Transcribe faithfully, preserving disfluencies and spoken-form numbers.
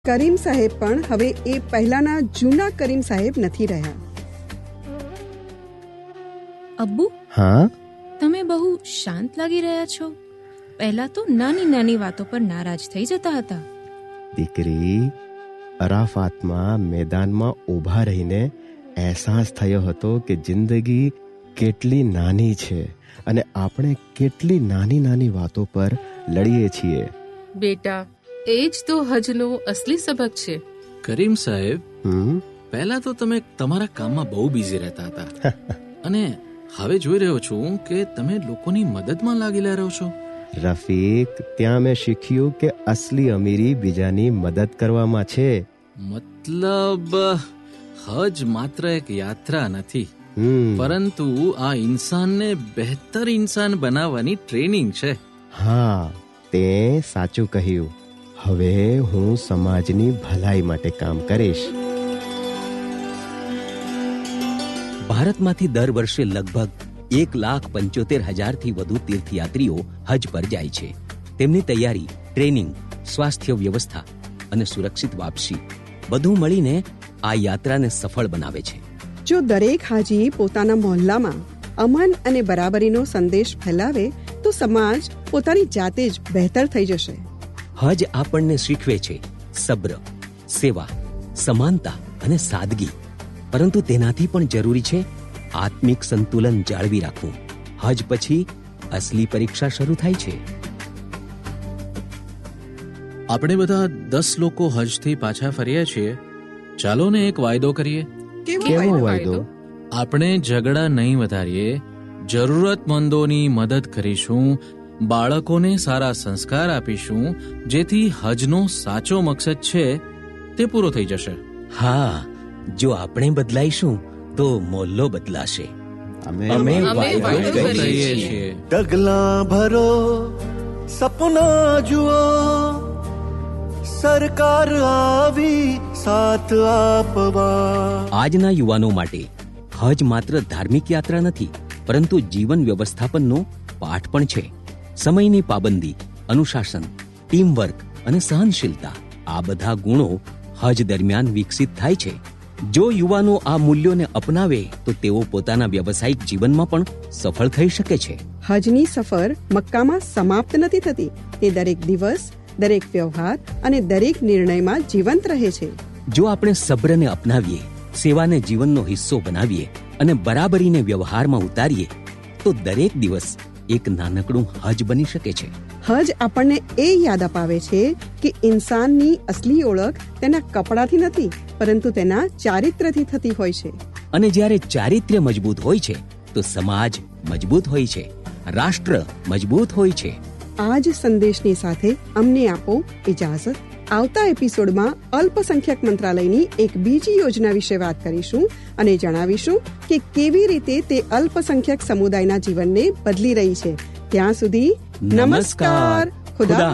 કરીમ સાહેબ પણ હવે એ પહેલાના જૂના કરીમ સાહેબ નથી રહ્યા. અબ્બુ, હા, તમે બહુ શાંત લાગી રહ્યા છો. પહેલા તો નાની નાની વાતો પર નારાજ થઈ જતા હતા. દીકરી, અરાફાતમાં મેદાનમાં ઊભા રહીને અહેસાસ થયો હતો કે જિંદગી કેટલી નાની છે અને આપણે કેટલી નાની નાની વાતો પર લડીએ છીએ. બેટા, એ જ તો હજનો અસલી સબક છે. કરીમ સાહેબ, હમ પહેલા તો તમે તમારા કામમાં બહુ બિઝી રહેતા હતા અને હવે જોઈ રહ્યો છું કે તમે લોકોની મદદમાં લાગેલા રહો છો. રફીક, ત્યાં મેં શીખ્યું કે અસલી અમીરી બીજાની મદદ કરવામાં છે. મતલબ હજ માત્ર એક યાત્રા નથી, હમ પરંતુ આ ઇન્સાનને બહેતર ઇન્સાન બનાવવાની ટ્રેનિંગ છે. હા, તે સાચું કહ્યું. હવે હું સમાજની ભલાઈ માટે કામ કરીશ. ભારતમાંથી દર વર્ષે લગભગ એક લાખ પંચોતેર હજારથી વધુ તીર્થયાત્રીઓ હજ પર જાય છે. તેમની તૈયારી, ટ્રેનિંગ, સ્વાસ્થ્ય વ્યવસ્થા અને સુરક્ષિત વાપસી બધું મળીને આ યાત્રાને સફળ બનાવે છે. જો દરેક હાજી પોતાના મહોલ્લામાં અમન અને બરાબરીનો સંદેશ ફેલાવે તો સમાજ પોતાની જાતે જ બહેતર થઈ જશે. હજ આપણને શીખવે છે સબ્ર, સેવા, સમાનતા અને સાદગી. પરંતુ તેનાથી પણ જરૂરી છે આત્મિક સંતુલન જાળવી રાખવું. હજ પછી અસલી પરીક્ષા શરૂ થાય છે. આપણે બધા દસ લોકો હજથી પાછા ફર્યા છીએ. ચાલો ને એક વાયદો કરીએ. કેવો વાયદો? આપણે ઝઘડા નહીં વધારીએ, જરૂરતમંદોની મદદ કરીશું, બાળકોને સારા સંસ્કાર આપીશું, જેથી હજનો સાચો મકસદ છે તે પૂરો થઈ જશે. હા, જો આપણે બદલાઈશું તો મોહલ્લો બદલાશે. અમે અમે વાયદો વાયદો કરીએ કરીએ છીએ. છીએ. ડગલા ભરો, સપના જુઓ, સરકાર આવી સાથ આપવા. આજના યુવાનો માટે હજ માત્ર ધાર્મિક યાત્રા નથી, પરંતુ જીવન વ્યવસ્થાપનનો પાઠ પણ છે. સમયની પાબંદી, અનુશાસન, ટીમવર્ક અને સહનશીલતા, આ બધા ગુણો હજ દરમિયાન વિકસિત થાય છે. જો યુવાનો આ મૂલ્યોને અપનાવે તો તેઓ પોતાના વ્યવસાયિક જીવનમાં પણ સફળ થઈ શકે છે. હજની સફર મક્કામાં સમાપ્ત નથી થતી. તે દરેક દિવસ, દરેક વ્યવહાર અને દરેક નિર્ણયમાં જીવંત રહે છે. જો આપણે સબ્રને અપનાવીએ, સેવાને જીવનનો હિસ્સો બનાવીએ અને બરાબરીને વ્યવહારમાં ઉતારીએ તો દરેક દિવસ એક નાનકડું હજ બની શકે છે. હજ આપણને એ યાદ અપાવે છે કે ઇન્સાનની અસલી ઓળખ તેના કપડાથી નથી, પરંતુ તેના ચારિત્ર્યથી થતી હોય છે. અને જ્યારે ચારિત્ર્ય મજબૂત હોય છે તો સમાજ મજબૂત હોય છે, રાષ્ટ્ર મજબૂત હોય છે. આ જ સંદેશની સાથે અમને આપો ઇજાઝત. આવતા એપિસોડમાં અલ્પસંખ્યક મંત્રાલયની એક બીજી યોજના વિશે વાત કરીશું અને જણાવીશું કે કેવી રીતે તે અલ્પસંખ્યક સમુદાયના જીવનને બદલી રહી છે. ત્યાં સુધી નમસ્કાર. ખુદા